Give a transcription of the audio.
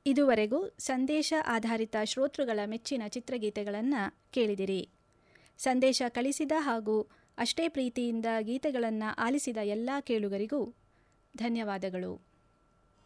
ಇದುವರೆಗೂ ಸಂದೇಶ ಆಧಾರಿತ ಶ್ರೋತೃಗಳ ಮೆಚ್ಚಿನ ಚಿತ್ರಗೀತೆಗಳನ್ನು ಕೇಳಿದಿರಿ. ಸಂದೇಶ ಕಳಿಸಿದ ಹಾಗೂ ಅಷ್ಟೇ ಪ್ರೀತಿಯಿಂದ ಗೀತೆಗಳನ್ನು ಆಲಿಸಿದ ಎಲ್ಲ ಕೇಳುಗರಿಗೂ ಧನ್ಯವಾದಗಳು.